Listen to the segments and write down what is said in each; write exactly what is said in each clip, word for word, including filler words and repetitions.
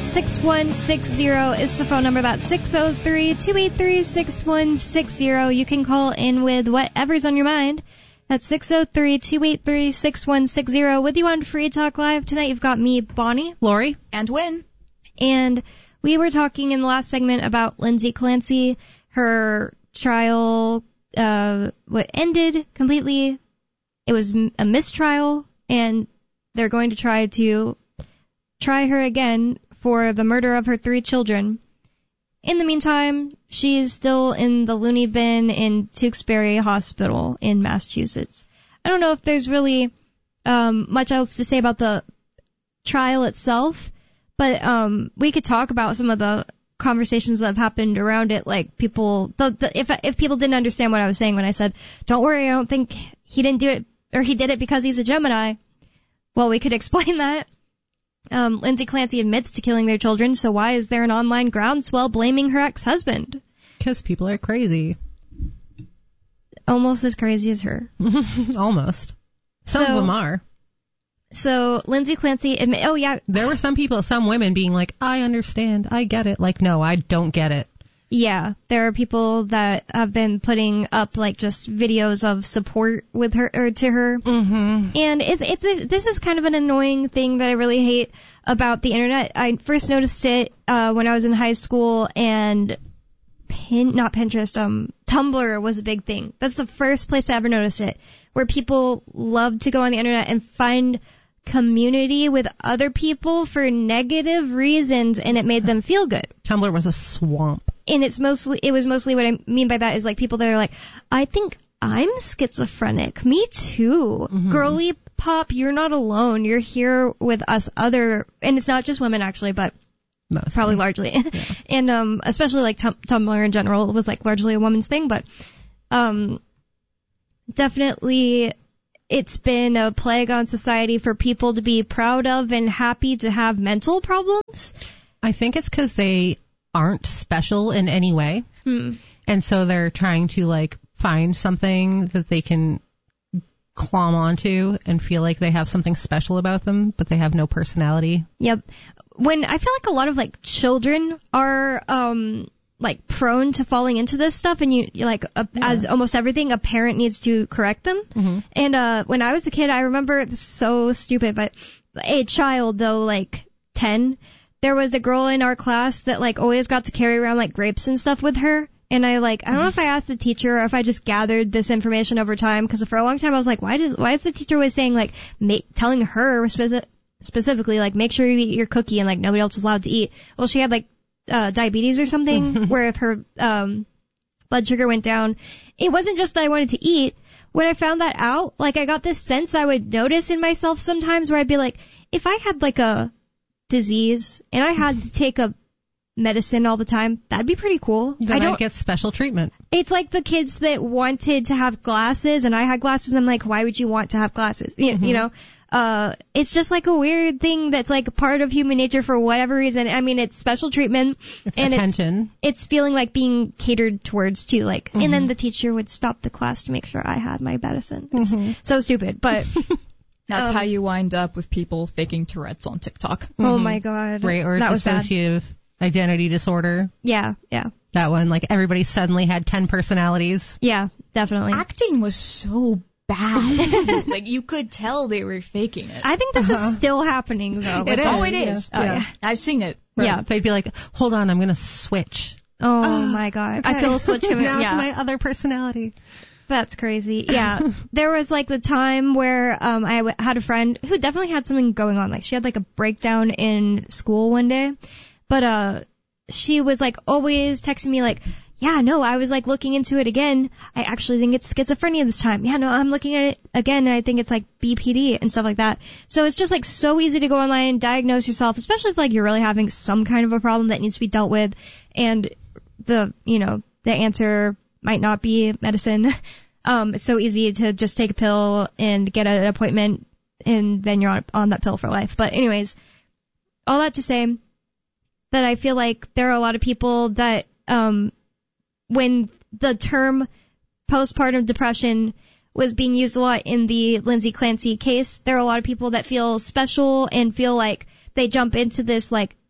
six one six zero is the phone number. That's six oh three, two eight three, six one six zero. You can call in with whatever's on your mind. That's six oh three, two eight three, six one six zero. With you on Free Talk Live tonight, you've got me, Bonnie, Lori, and Wynn. And we were talking in the last segment about Lindsay Clancy. Her trial uh, what ended completely. It was a mistrial, and they're going to try to try her again for the murder of her three children. In the meantime, she's still in the loony bin in Tewksbury Hospital in Massachusetts. I don't know if there's really um, much else to say about the trial itself, but um, we could talk about some of the conversations that have happened around it. Like people, the, the, if if people didn't understand what I was saying when I said, "Don't worry, I don't think he didn't do it, or he did it because he's a Gemini." Well, we could explain that. Um, Lindsay Clancy admits to killing their children, so why is there an online groundswell blaming her ex-husband? Because people are crazy. Almost as crazy as her. Almost. Some so, of them are. So Lindsay Clancy admit, oh yeah. There were some people, some women being like, I understand, I get it. Like, no, I don't get it. Yeah, there are people that have been putting up like just videos of support with her or to her, mm-hmm. and it's it's a, this is kind of an annoying thing that I really hate about the internet. I first noticed it uh, when I was in high school, and Pin not Pinterest, um, Tumblr was a big thing. That's the first place I ever noticed it, where people love to go on the internet and find community with other people for negative reasons, and it made them feel good. Tumblr was a swamp. And it's mostly, it was mostly what I mean by that is like people that are like, I think I'm schizophrenic. Me too. Mm-hmm. Girly pop, you're not alone. You're here with us other, and it's not just women actually, but mostly. Probably largely. Yeah. And, um, especially like tum- Tumblr in general was like largely a woman's thing, but, um, definitely it's been a plague on society for people to be proud of and happy to have mental problems. I think it's because they aren't special in any way. Hmm. And so they're trying to like find something that they can clomb onto and feel like they have something special about them, but they have no personality. Yep. When I feel like a lot of like children are um like prone to falling into this stuff, and you you're like a, yeah. as almost everything, a parent needs to correct them. Mm-hmm. And uh when I was a kid, I remember it's so stupid, but a child though, like ten, there was a girl in our class that like always got to carry around like grapes and stuff with her. And I like, I don't know if I asked the teacher or if I just gathered this information over time, because for a long time I was like, why does, why is the teacher always saying like, make, telling her speci- specifically like, make sure you eat your cookie and like nobody else is allowed to eat. Well, she had like, uh, diabetes or something where if her, um, blood sugar went down, it wasn't just that I wanted to eat. When I found that out, like I got this sense I would notice in myself sometimes where I'd be like, if I had like a disease and I had to take a medicine all the time, that'd be pretty cool. Then I don't I'd get special treatment. It's like the kids that wanted to have glasses and I had glasses. I'm like, why would you want to have glasses? You, mm-hmm. you know, uh, it's just like a weird thing that's like a part of human nature for whatever reason. I mean, it's special treatment. It's and attention. It's, it's feeling like being catered towards too. Like, mm-hmm. and then the teacher would stop the class to make sure I had my medicine. It's mm-hmm. so stupid, but. That's um, how you wind up with people faking Tourette's on TikTok. Mm-hmm. Oh my god. Right, or that dissociative identity disorder. Yeah, yeah. That one, like everybody suddenly had ten personalities. Yeah, definitely. Acting was so bad. Like you could tell they were faking it. I think this uh-huh. is still happening though. It like, is. Oh, it is. Yeah. Oh, yeah. I've seen it. Right. Yeah. They'd be like, hold on, I'm going to switch. Oh, oh my god. Okay. I feel a switch coming. Now yeah. it's my other personality. That's crazy. Yeah. There was like the time where um I w- had a friend who definitely had something going on. Like she had like a breakdown in school one day. But uh she was like always texting me like, yeah, no, I was like looking into it again. I actually think it's schizophrenia this time. Yeah, no, I'm looking at it again and I think it's like B P D and stuff like that. So it's just like so easy to go online and diagnose yourself, especially if like you're really having some kind of a problem that needs to be dealt with, and the, you know, the answer might not be medicine. Um, it's so easy to just take a pill and get an appointment, and then you're on, on that pill for life. But anyways, all that to say that I feel like there are a lot of people that, um, when the term postpartum depression was being used a lot in the Lindsay Clancy case, there are a lot of people that feel special and feel like they jump into this like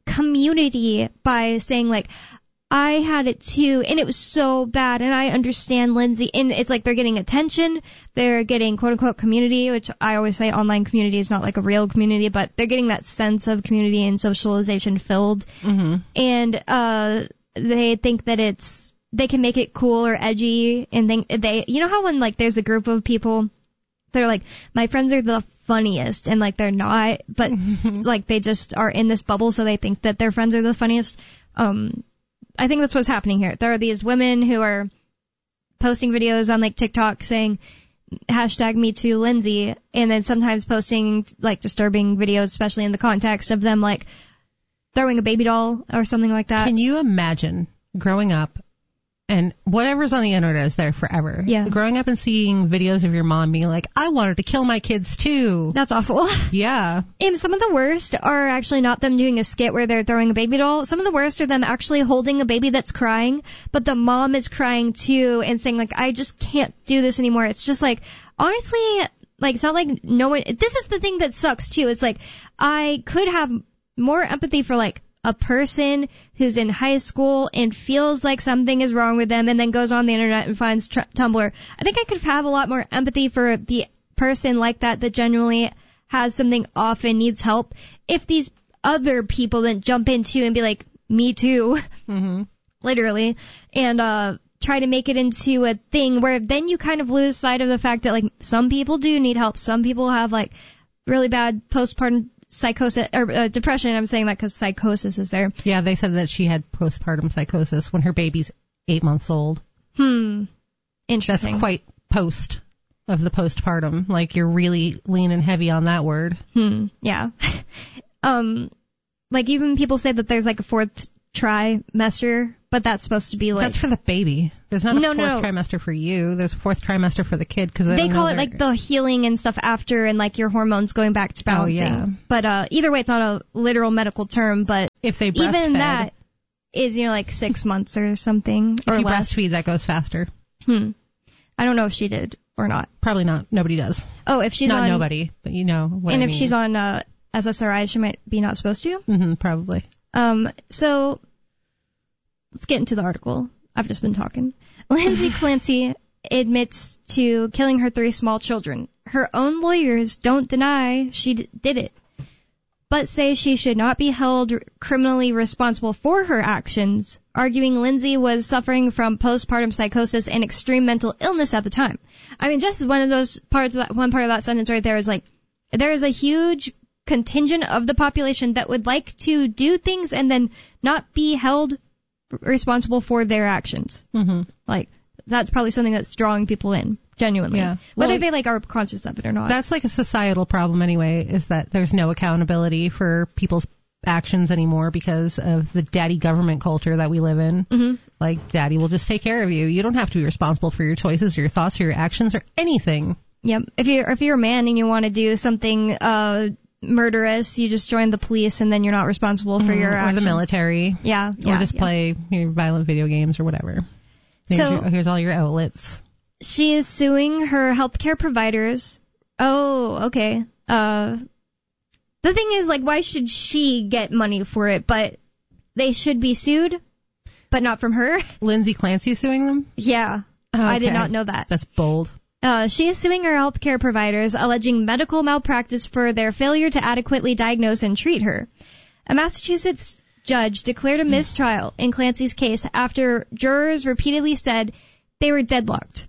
community by saying like, I had it too, and it was so bad, and I understand Lindsay, and it's like they're getting attention, they're getting quote-unquote community, which I always say online community is not like a real community, but they're getting that sense of community and socialization filled, Mm-hmm. and uh they think that it's, they can make it cool or edgy, and think they, you know how when like there's a group of people, they're like, my friends are the funniest, and like they're not, but like they just are in this bubble, so they think that their friends are the funniest. um I think that's what's happening here. There are these women who are posting videos on like TikTok saying hashtag Me Too Lindsay, and then sometimes posting like disturbing videos, especially in the context of them like throwing a baby doll or something like that. Can you imagine growing up and whatever's on the internet is there forever? Yeah. Growing up and seeing videos of your mom being like, I wanted to kill my kids too. That's awful. Yeah. And some of the worst are actually not them doing a skit where they're throwing a baby doll. Some of the worst are them actually holding a baby that's crying, but the mom is crying too and saying like, I just can't do this anymore. It's just like, honestly, like, it's not like no one, this is the thing that sucks too. It's like, I could have more empathy for like a person who's in high school and feels like something is wrong with them and then goes on the internet and finds tr- Tumblr. I think I could have a lot more empathy for the person like that that genuinely has something off and needs help if these other people then jump into and be like, me too, Mm-hmm. literally, and uh try to make it into a thing where then you kind of lose sight of the fact that like some people do need help. Some people have like really bad postpartum psychosis or uh, depression. I'm saying that because psychosis is there. Yeah, they said that she had postpartum psychosis when her baby's eight months old. Hmm. Interesting. That's quite post of the postpartum. Like, you're really leaning heavy on that word. Hmm. Yeah. um, like even people say that there's like a fourth trimester, but that's supposed to be like, That's for the baby. There's not a No, fourth no. trimester for you. There's a fourth trimester for the kid because they, they don't call know it their- like the healing and stuff after and like your hormones going back to balancing. yeah. But uh, either way, it's not a literal medical term, but if they breastfed. even that is, you know, like six months or something If or you less. breastfeed, that goes faster. Hmm. I don't know if she did or not. Probably not. Nobody does. Oh, if she's not on, nobody, but you know what and I if mean. she's on uh, S S R I, she might be not supposed to. Mm-hmm, probably. Um, so let's get into the article. I've just been talking. Lindsay Clancy admits to killing her three small children. Her own lawyers don't deny she d- did it, but say she should not be held criminally responsible for her actions, arguing Lindsay was suffering from postpartum psychosis and extreme mental illness at the time. I mean, just one of those parts of that, one part of that sentence right there is like, there is a huge contingent of the population that would like to do things and then not be held responsible for their actions. Mm-hmm. Like, that's probably something that's drawing people in, genuinely. Yeah. Whether Well, they like are conscious of it or not. That's like a societal problem anyway, is that there's no accountability for people's actions anymore because of the daddy government culture that we live in. Mm-hmm. Like, daddy will just take care of you. You don't have to be responsible for your choices or your thoughts or your actions or anything. Yep. If you're if you're a man and you want to do something uh murderous, you just join the police and then you're not responsible for your or actions. the military. Yeah. yeah or just yeah. play your violent video games or whatever. Here's, So- your, here's all your outlets. She is suing her healthcare providers. Oh, okay. Uh, the thing is, like, why should she get money for it? But they should be sued, but not from her. Lindsay Clancy suing them? Yeah. I did Okay. not know that. That's bold. Uh, she is suing her healthcare providers, alleging medical malpractice for their failure to adequately diagnose and treat her. A Massachusetts judge declared a mistrial in Clancy's case after jurors repeatedly said they were deadlocked,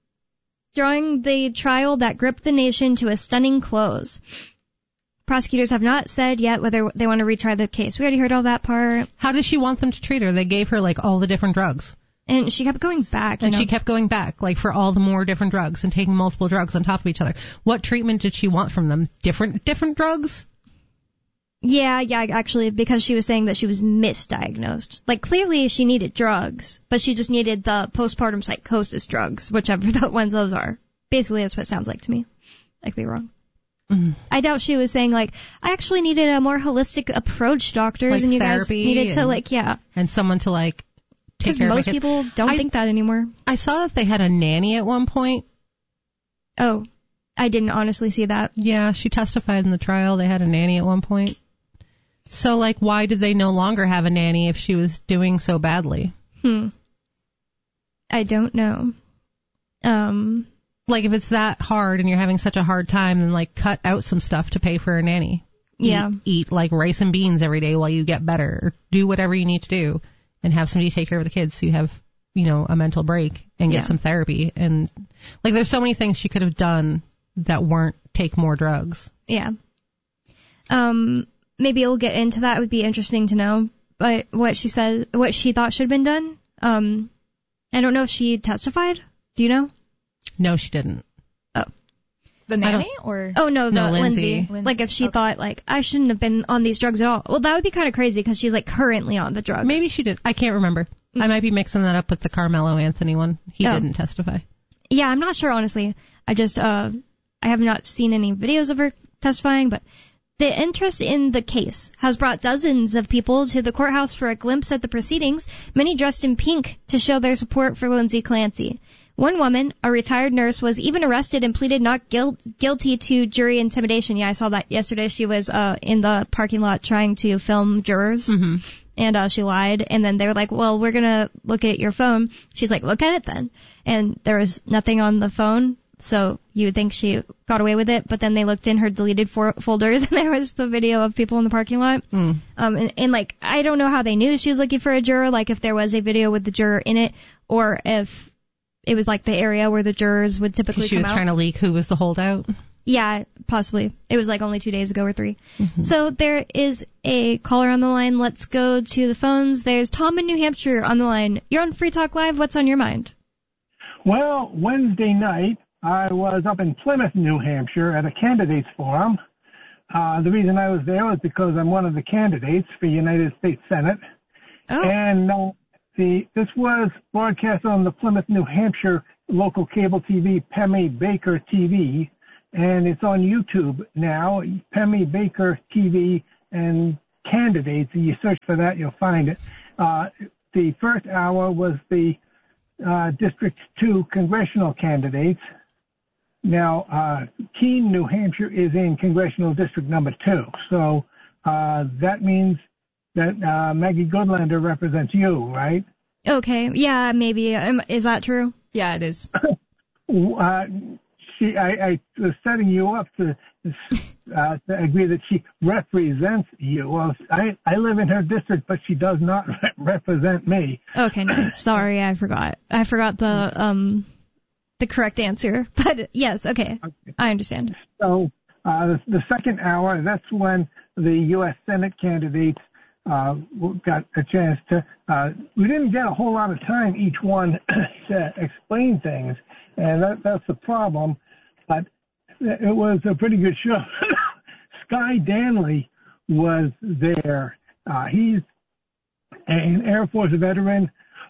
drawing the trial that gripped the nation to a stunning close. Prosecutors have not said yet whether they want to retry the case. We already heard all that part. How does she want them to treat her? They gave her, like, all the different drugs. And she kept going back. You And know. she kept going back, like, for all the more different drugs and taking multiple drugs on top of each other. What treatment did she want from them? Different different drugs? Yeah, yeah, actually, because she was saying that she was misdiagnosed. Like, clearly she needed drugs, but she just needed the postpartum psychosis drugs, whichever the ones those are. Basically, that's what it sounds like to me. I could be wrong. Mm. I doubt she was saying, like, I actually needed a more holistic approach, doctors, Like and you guys therapy needed to, and- like, yeah. And someone to, like, take Because care of my most kids. people don't I- think that anymore. I saw that they had a nanny at one point. Oh, I didn't honestly see that. Yeah, she testified in the trial. They had a nanny at one point. So, like, why did they no longer have a nanny if she was doing so badly? Hmm. I don't know. Um... Like, if it's that hard and you're having such a hard time, then, like, cut out some stuff to pay for a nanny. Yeah. Eat, eat, like, rice and beans every day while you get better. Or do whatever you need to do and have somebody take care of the kids so you have, you know, a mental break and get Yeah. some therapy. And, like, there's so many things she could have done that weren't take more drugs. Yeah. Um, maybe we'll get into that. It would be interesting to know. But what she said, what she thought should have been done. Um, I don't know if she testified. Do you know? No, she didn't. Oh. The nanny or? Oh, no, the No, Lindsay. Lindsay. Like, if she Okay. thought, like, I shouldn't have been on these drugs at all. Well, that would be kind of crazy because she's, like, currently on the drugs. Maybe she did. I can't remember. I might be mixing that up with the Carmelo Anthony one. He Oh. didn't testify. Yeah, I'm not sure, honestly. I just, uh, I have not seen any videos of her testifying, but the interest in the case has brought dozens of people to the courthouse for a glimpse at the proceedings, many dressed in pink to show their support for Lindsay Clancy. One woman, a retired nurse, was even arrested and pleaded not guilt, guilty to jury intimidation. Yeah, I saw that yesterday. She was uh, in the parking lot trying to film jurors, Mm-hmm. and uh, she lied. And then they were like, well, we're going to look at your phone. She's like, look at it then. And there was nothing on the phone, so you would think she got away with it. But then they looked in her deleted for- folders, and there was the video of people in the parking lot. Mm. Um, and, and, like, I don't know how they knew she was looking for a juror, like if there was a video with the juror in it, or if it was like the area where the jurors would typically She come was out. trying to leak who was the holdout. Yeah, possibly. It was like only two days ago or three. Mm-hmm. So there is a caller on the line. Let's go to the phones. There's Tom in New Hampshire on the line. You're on Free Talk Live. What's on your mind? Well, Wednesday night, I was up in Plymouth, New Hampshire at a candidates forum. Uh, the reason I was there was because I'm one of the candidates for United States Senate. Oh, And uh, the this was broadcast on the Plymouth, New Hampshire local cable T V, Pemmy Baker T V, and it's on YouTube now, Pemmy Baker T V and candidates. You search for that, you'll find it. Uh, the first hour was the uh, District two congressional candidates. Now, uh, Keene, New Hampshire is in congressional district number two, so uh, that means that uh, Maggie Goodlander represents you, right? okay. Yeah, maybe. Um, is that true? Yeah, it is. Uh, she, I, I was setting you up to, uh, to agree that she represents you. Well, I, I live in her district, but she does not re- represent me. Okay, nice. Sorry, I forgot. I forgot the um the correct answer. But yes, okay. Okay. I understand. So uh, the, the second hour, that's when the U S Senate candidates uh, got a chance to. Uh, we didn't get a whole lot of time each one to explain things, and that, that's the problem. But it was a pretty good show. Sky Danley was there. Uh, he's an Air Force veteran,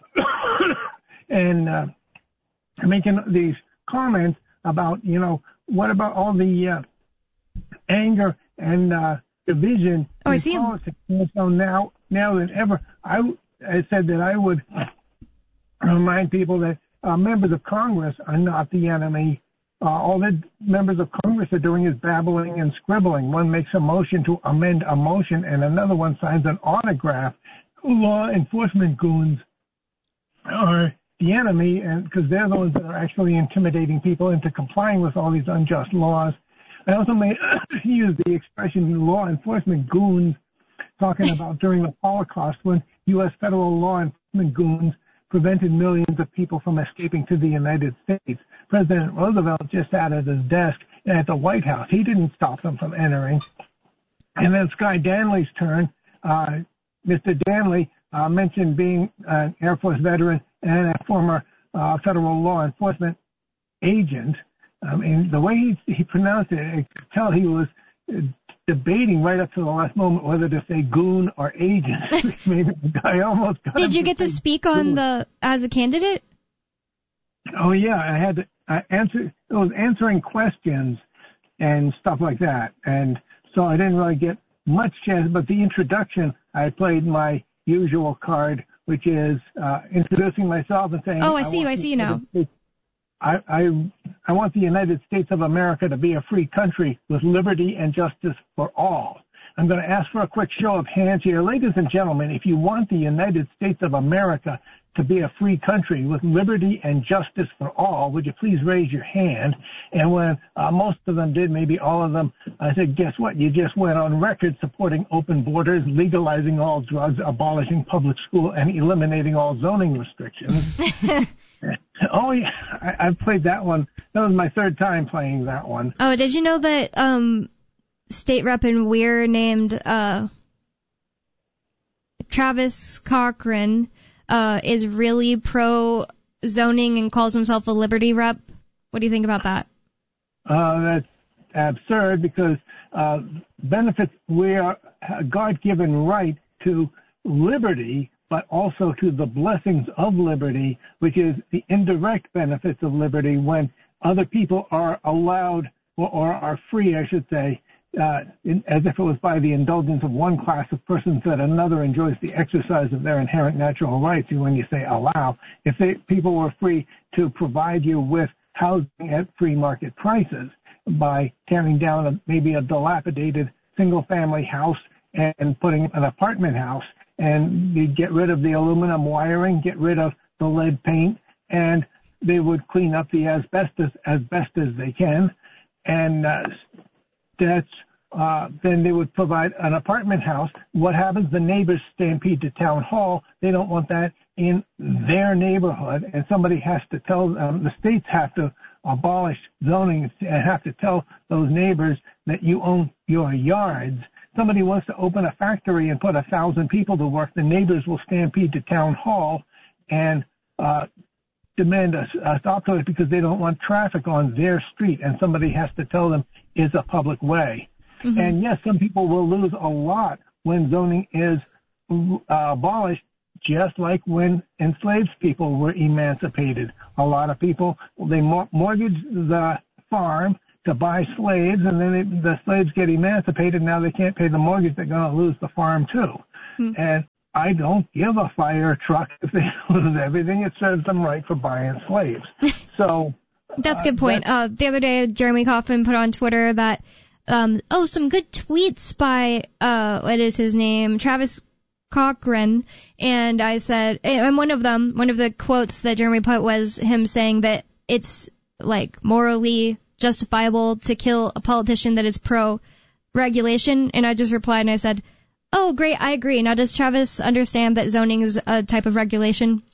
and uh, making these comments about, you know, what about all the uh, anger and uh, division Oh, I in see him. politics? And so now, now than ever, I, I said that I would remind people that uh, members of Congress are not the enemy. Uh, all the members of Congress are doing is babbling and scribbling. One makes a motion to amend a motion, and another one signs an autograph. Law enforcement goons are the enemy, and because they're the ones that are actually intimidating people into complying with all these unjust laws. I also may use the expression law enforcement goons, talking about during the Holocaust when U S federal law enforcement goons prevented millions of people from escaping to the United States. President Roosevelt just sat at his desk at the White House. He didn't stop them from entering. And then Sky Danley's turn. Uh, Mister Danley uh, mentioned being an Air Force veteran and a former uh, federal law enforcement agent. I mean, the way he, he pronounced it, I could tell he was uh, debating right up to the last moment whether to say goon or agent. Maybe the guy almost got him Did you to get to say speak on goon. the as a candidate? Oh yeah, I had to uh, answer. It was answering questions and stuff like that, and so I didn't really get much chance. But the introduction, I played my usual card, which is uh, introducing myself and saying, Oh, I see you. want I see you the now. United States- I, I I want the United States of America to be a free country with liberty and justice for all. I'm going to ask for a quick show of hands here. Ladies and gentlemen, if you want the United States of America to be a free country with liberty and justice for all, would you please raise your hand? And when uh, most of them did, maybe all of them, I said, guess what? You just went on record supporting open borders, legalizing all drugs, abolishing public school, and eliminating all zoning restrictions. Oh, yeah, I, I've played that one. That was my third time playing that one. Oh, did you know that um, state rep in Weir named uh, Travis Cochran uh, is really pro-zoning and calls himself a liberty rep? What do you think about that? Uh, that's absurd because uh, benefits, we are a God-given right to liberty, but also to the blessings of liberty, which is the indirect benefits of liberty when other people are allowed or, or are free, I should say, uh, in, as if it was by the indulgence of one class of persons that another enjoys the exercise of their inherent natural rights. And when you say allow, if they, people were free to provide you with housing at free market prices by tearing down a, maybe a dilapidated single-family house and putting an apartment house, and they'd get rid of the aluminum wiring, get rid of the lead paint, and they would clean up the asbestos as best as they can. And uh, that's uh, then they would provide an apartment house. What happens? The neighbors stampede to town hall. They don't want that in their neighborhood, and somebody has to tell them, the states have to abolish zoning and have to tell those neighbors that you own your yards. Somebody wants to open a factory and put a thousand people to work, the neighbors will stampede to town hall and uh, demand a, a stop to it because they don't want traffic on their street, and somebody has to tell them it's a public way. Mm-hmm. And yes, some people will lose a lot when zoning is uh, abolished, just like when enslaved people were emancipated. A lot of people, they mor- mortgaged the farm to buy slaves, and then they, the slaves get emancipated. Now they can't pay the mortgage. They're going to lose the farm, too. Hmm. And I don't give a fire truck if they lose everything. It serves them right for buying slaves. So that's a good point. Uh, the other day, Jeremy Kaufman put on Twitter that, um, oh, some good tweets by, uh, what is his name? Travis Cochran. And I said, and one of them, one of the quotes that Jeremy put was him saying that it's like morally justifiable to kill a politician that is pro-regulation, and I just replied and I said, oh, great, I agree. Now, does Travis understand that zoning is a type of regulation?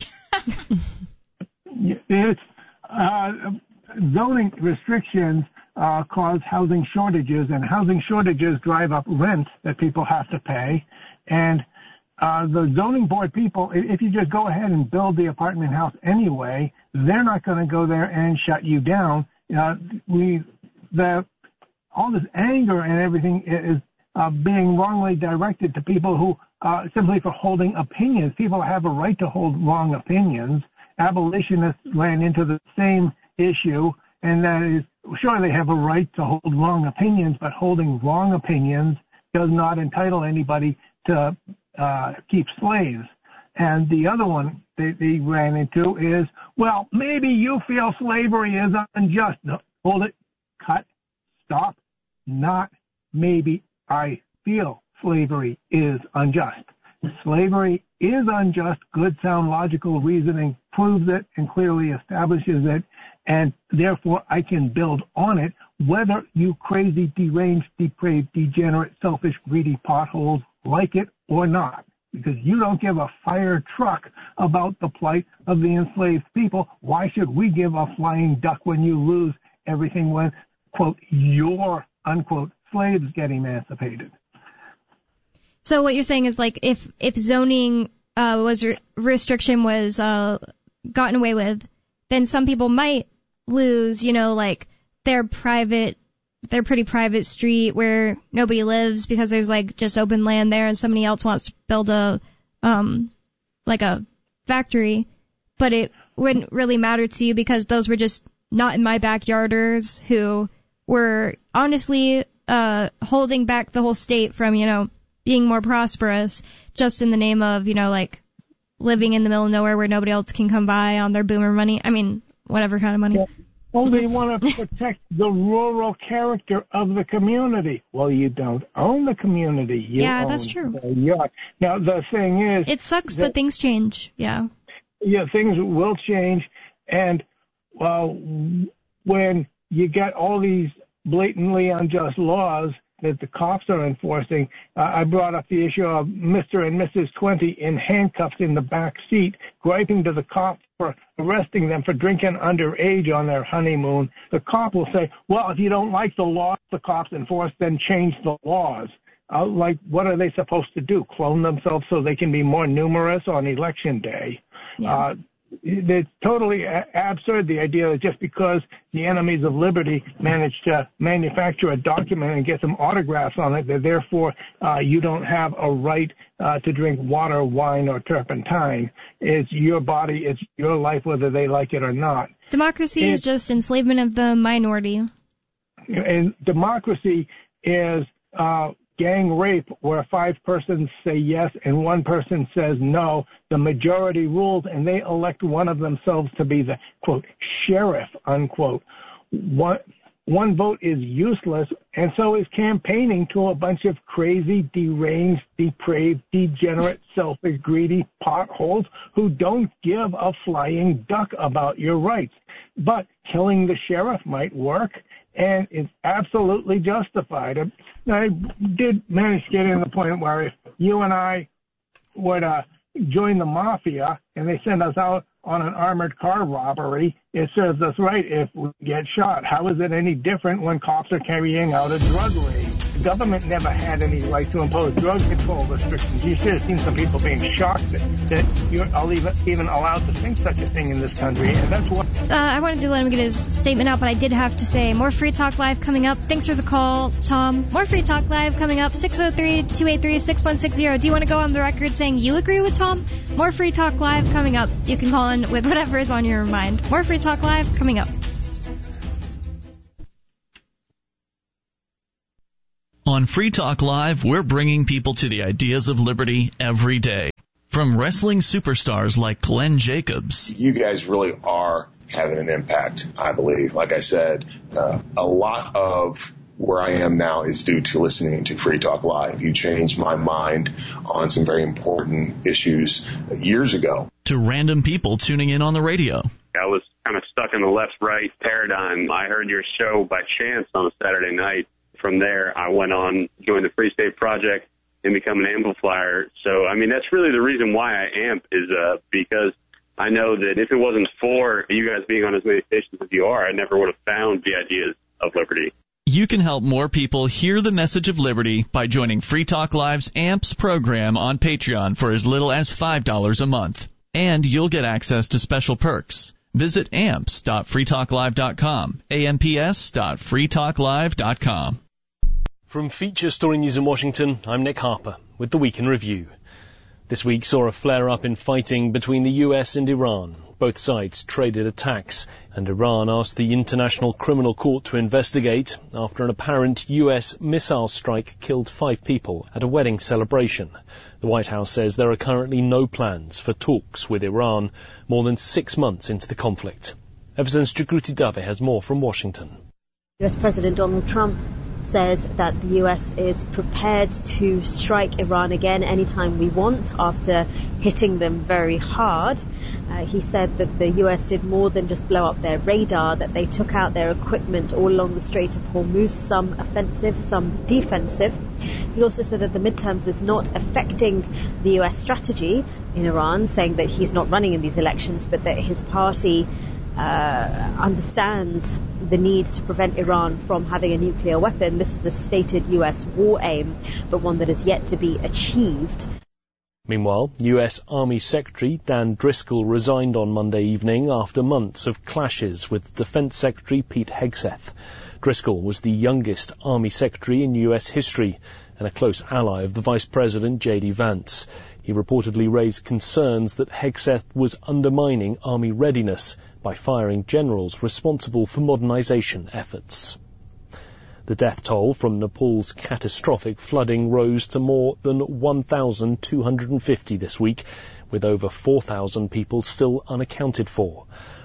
It's, uh, zoning restrictions uh, cause housing shortages, and housing shortages drive up rents that people have to pay, and Uh, the zoning board people, if you just go ahead and build the apartment house anyway, they're not going to go there and shut you down. Uh, we, the, all this anger and everything is uh, being wrongly directed to people who, uh, simply for holding opinions. People have a right to hold wrong opinions. Abolitionists ran into the same issue, and that is, sure, they have a right to hold wrong opinions, but holding wrong opinions does not entitle anybody to uh, keep slaves. And the other one they, they ran into is, well, maybe you feel slavery is unjust. No, hold it, cut, stop, not maybe I feel slavery is unjust. Slavery is unjust. Good, sound, logical reasoning proves it and clearly establishes it, and therefore I can build on it, whether you crazy, deranged, depraved, degenerate, selfish, greedy potholes like it or not, because you don't give a fire truck about the plight of the enslaved people. Why should we give a flying duck when you lose everything when, quote, your, unquote, slaves get emancipated? So what you're saying is, like, if if zoning uh, was re- restriction was uh, gotten away with, then some people might lose, you know, like their private, their pretty private street where nobody lives because there's like just open land there, and somebody else wants to build a um like a factory, but it wouldn't really matter to you because those were just not in my backyarders who were honestly uh holding back the whole state from, you know, being more prosperous just in the name of, you know, like living in the middle of nowhere where nobody else can come by on their boomer money. I mean, whatever kind of money. Oh, they want to protect the rural character of the community. Well, you don't own the community. You yeah, own that's true. the yacht. Now, the thing is... It sucks, that, but things change. Yeah. Yeah, things will change. And well, when you get all these blatantly unjust laws that the cops are enforcing, uh, I brought up the issue of Mister and Missus twenty in handcuffs in the back seat, griping to the cop for arresting them for drinking underage on their honeymoon. The cop will say, well, if you don't like the laws the cops enforce, then change the laws. Uh, like, what are they supposed to do? Clone themselves so they can be more numerous on election day? Yeah. Uh, it's totally a- absurd, the idea that just because the enemies of liberty managed to manufacture a document and get some autographs on it, that therefore uh, you don't have a right uh, to drink water, wine, or turpentine. It's your body, it's your life, whether they like it or not. Democracy It- is just enslavement of the minority. And democracy is uh, gang rape, where five persons say yes and one person says no. The majority rules, and they elect one of themselves to be the, quote, sheriff, unquote. One, one vote is useless, and so is campaigning to a bunch of crazy, deranged, depraved, degenerate, selfish, greedy potholes who don't give a flying duck about your rights. But killing the sheriff might work, and it's absolutely justified. I did manage to get in the point where if you and I would uh, join the mafia and they send us out on an armored car robbery, it serves us right if we get shot. How is it any different when cops are carrying out a drug raid? The government never had any right to impose drug control restrictions. You should have seen some people being shocked that, that you're even, even allowed to think such a thing in this country, and that's what... Uh, I wanted to let him get his statement out, but I did have to say, more Free Talk Live coming up. Thanks for the call, Tom. More Free Talk Live coming up, six oh three, two eight three, six one six zero. Do you want to go on the record saying you agree with Tom? More Free Talk Live coming up. You can call in with whatever is on your mind. More Free Talk Live coming up. On Free Talk Live, we're bringing people to the ideas of liberty every day. From wrestling superstars like Glenn Jacobs. You guys really are having an impact, I believe. Like I said, uh, a lot of where I am now is due to listening to Free Talk Live. You changed my mind on some very important issues years ago. To random people tuning in on the radio. I was kind of stuck in the left-right paradigm. I heard your show by chance on a Saturday night. From there, I went on, joined the Free State Project, and become an amplifier. So, I mean, that's really the reason why I amp is uh, because I know that if it wasn't for you guys being on as many stations as you are, I never would have found the ideas of liberty. You can help more people hear the message of liberty by joining Free Talk Live's AMPS program on Patreon for as little as five dollars a month. And you'll get access to special perks. Visit amps dot free talk live dot com, amps dot free talk live dot com. From Feature Story News in Washington, I'm Nick Harper with the Week in Review. This week saw a flare-up in fighting between the U S and Iran. Both sides traded attacks, and Iran asked the International Criminal Court to investigate after an apparent U S missile strike killed five people at a wedding celebration. The White House says there are currently no plans for talks with Iran more than six months into the conflict. Everton's Jagruti Dave has more from Washington. U S President Donald Trump says that the U S is prepared to strike Iran again anytime we want after hitting them very hard. Uh, he said that the U S did more than just blow up their radar, that they took out their equipment all along the Strait of Hormuz, some offensive, some defensive. He also said that the midterms is not affecting the U S strategy in Iran, saying that he's not running in these elections, but that his party Uh, understands the need to prevent Iran from having a nuclear weapon. This is a stated U S war aim, but one that is yet to be achieved. Meanwhile, U S Army Secretary Dan Driscoll resigned on Monday evening after months of clashes with Defense Secretary Pete Hegseth. Driscoll was the youngest Army Secretary in U S history and a close ally of the Vice President J D Vance. He reportedly raised concerns that Hegseth was undermining Army readiness by firing generals responsible for modernization efforts. The death toll from Nepal's catastrophic flooding rose to more than one thousand two hundred fifty this week, with over four thousand people still unaccounted for.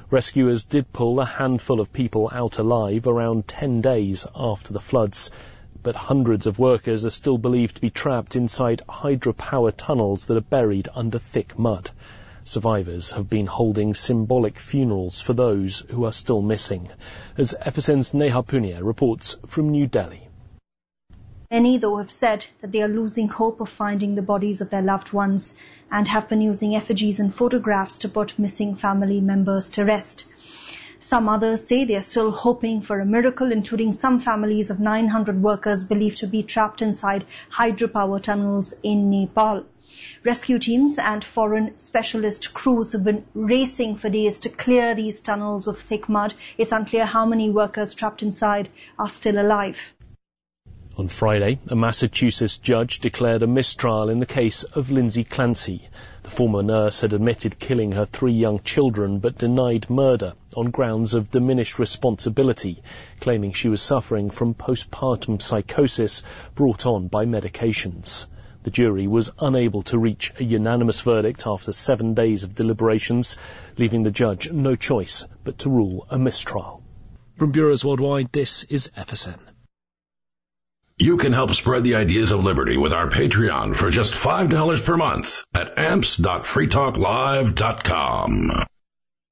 Rescuers did pull a handful of people out alive around ten days after the floods, but hundreds of workers are still believed to be trapped inside hydropower tunnels that are buried under thick mud. Survivors have been holding symbolic funerals for those who are still missing, as F S N's Neha Punia reports from New Delhi. Many, though, have said that they are losing hope of finding the bodies of their loved ones and have been using effigies and photographs to put missing family members to rest. Some others say they are still hoping for a miracle, including some families of nine hundred workers believed to be trapped inside hydropower tunnels in Nepal. Rescue teams and foreign specialist crews have been racing for days to clear these tunnels of thick mud. It's unclear how many workers trapped inside are still alive. On Friday, a Massachusetts judge declared a mistrial in the case of Lindsay Clancy. The former nurse had admitted killing her three young children but denied murder on grounds of diminished responsibility, claiming she was suffering from postpartum psychosis brought on by medications. The jury was unable to reach a unanimous verdict after seven days of deliberations, leaving the judge no choice but to rule a mistrial. From Bureaus Worldwide, this is F S N. You can help spread the ideas of liberty with our Patreon for just five dollars per month at amps dot free talk live dot com.